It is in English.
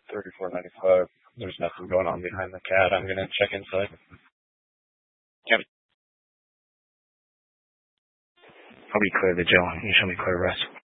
3495. There's nothing going on behind the CAD. I'm gonna check inside. Yep. I'll be clear the jail. You show me clear arrest.